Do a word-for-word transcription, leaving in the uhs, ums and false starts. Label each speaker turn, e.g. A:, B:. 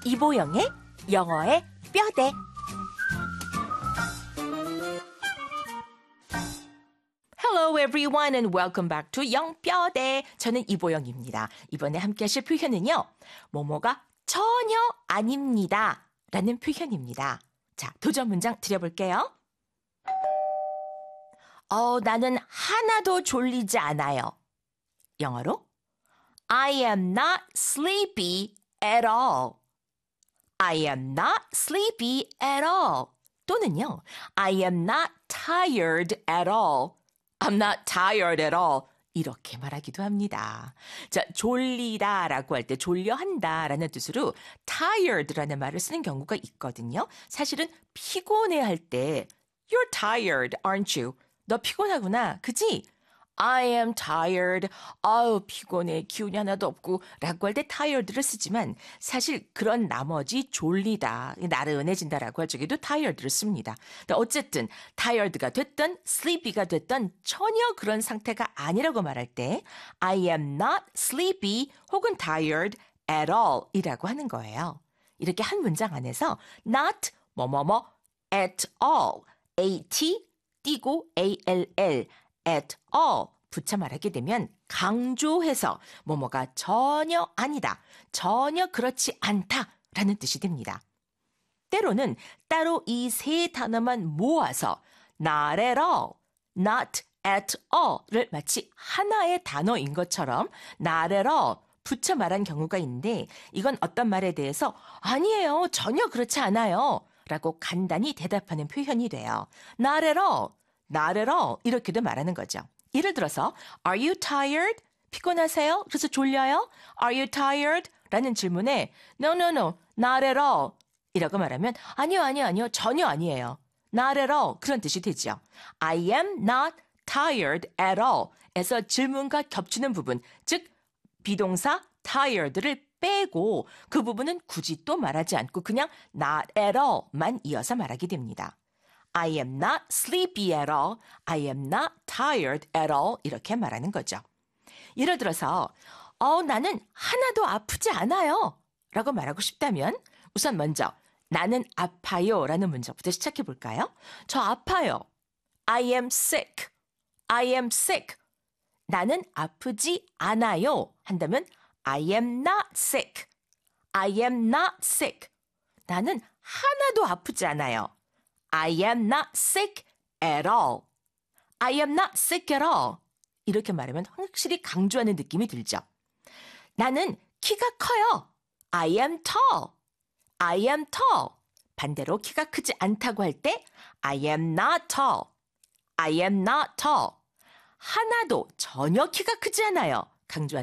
A: 이보영의 영어의 뼈대. Hello everyone and welcome back to 영뼈대. 저는 이보영입니다. 이번에 함께 하실 표현은요. 뭐뭐가 전혀 아닙니다 라는 표현입니다. 자, 도전 문장 드려볼게요. 어, 나는 하나도 졸리지 않아요. 영어로 I am not sleepy at all. I am not sleepy at all. 또는요. I am not tired at all. I'm not tired at all. 이렇게 말하기도 합니다. 자, 졸리다라고 할 때 졸려한다라는 뜻으로 tired라는 말을 쓰는 경우가 있거든요. 사실은 피곤해할 때 You're tired, aren't you? 너 피곤하구나, 그지? I am tired. 아우, 피곤해. 기운이 하나도 없고 라고 할 때 tired를 쓰지만 사실 그런 나머지 졸리다, 나른해진다라고 할 적에도 tired를 씁니다. 어쨌든 tired가 됐든 sleepy가 됐든 전혀 그런 상태가 아니라고 말할 때 I am not sleepy 혹은 tired at all 이라고 하는 거예요. 이렇게 한 문장 안에서 not 뭐뭐뭐 at all at 띄고 all at all 붙여 말하게 되면 강조해서 뭐뭐가 전혀 아니다, 전혀 그렇지 않다라는 뜻이 됩니다. 때로는 따로 이 세 단어만 모아서 not at all, not at all을 마치 하나의 단어인 것처럼 not at all 붙여 말한 경우가 있는데 이건 어떤 말에 대해서 아니에요, 전혀 그렇지 않아요 라고 간단히 대답하는 표현이 돼요. Not at all, not at all 이렇게도 말하는 거죠. 예를 들어서 Are you tired? 피곤하세요? 그래서 졸려요? Are you tired? 라는 질문에 No, no, no, not at all 이라고 말하면 아니요, 아니요, 아니요, 전혀 아니에요. Not at all 그런 뜻이 되죠. I am not tired at all 에서 질문과 겹치는 부분, 즉 비동사 tired를 빼고 그 부분은 굳이 또 말하지 않고 그냥 not at all만 이어서 말하게 됩니다. I am not sleepy at all. I am not tired at all. 이렇게 말하는 거죠. 예를 들어서 어, 나는 하나도 아프지 않아요 라고 말하고 싶다면 우선 먼저 나는 아파요 라는 문장부터 시작해 볼까요? 저 아파요. I am sick. I am sick. 나는 아프지 않아요 한다면 I am not sick. I am not sick. 나는 하나도 아프지 않아요. I am not sick at all. I am not sick at all. 이렇게 말하면 확실히 강조하는 느낌이 들죠. 나는 키가 커요. I am tall. I am tall. 반대로 키가 크지 않다고 할 때 I am not tall. I am not tall. 하나도 전혀 키가 크지 않아요. 강조하는